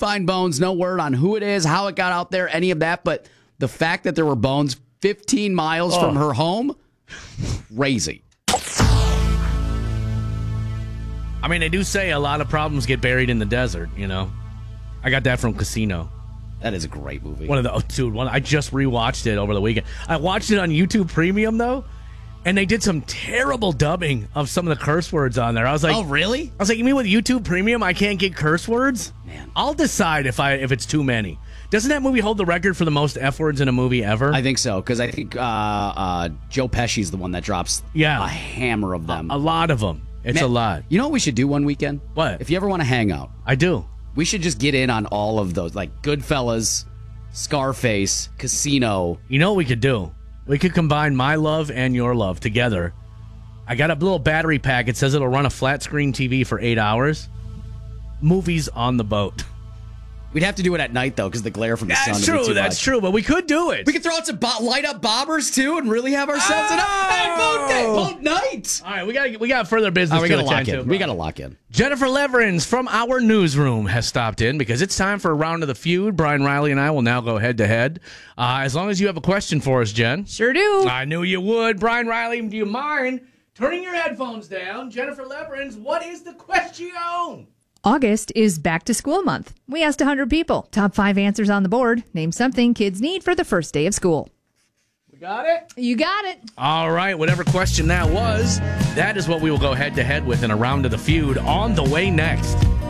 find bones. No word on who it is, how it got out there, any of that. But the fact that there were bones 15 miles from her home, crazy. I mean, they do say a lot of problems get buried in the desert, you know. I got that from Casino. That is a great movie. I just rewatched it over the weekend. I watched it on YouTube Premium, though, and they did some terrible dubbing of some of the curse words on there. I was like, oh, really? I was like, you mean with YouTube Premium I can't get curse words? Man. I'll decide if it's too many. Doesn't that movie hold the record for the most F words in a movie ever? I think so, because I think Joe Pesci's the one that drops a hammer of them. A lot of them. It's a lot. You know what we should do one weekend? What? If you ever want to hang out. I do. We should just get in on all of those, like Goodfellas, Scarface, Casino. You know what we could do? We could combine my love and your love together. I got a little battery pack. It says it'll run a flat screen TV for 8 hours. Movies on the boat. We'd have to do it at night, though, because the glare from the sun would be too That's much. true, but we could do it. We could throw out some light up bobbers, too, and really have ourselves a boat day, boat night. All right, we got further business to attend to. We got to lock in. Jennifer Leverins from our newsroom has stopped in because it's time for a round of the feud. Brian Riley and I will now go head-to-head. As long as you have a question for us, Jen. Sure do. I knew you would. Brian Riley, do you mind turning your headphones down? Jennifer Leverins, what is the question? August is back to school month. We asked 100 people. Top 5 answers on the board. Name something kids need for the first day of school. We got it? You got it. All right, whatever question that was, that is what we will go head-to-head with in a round of the feud on the way next.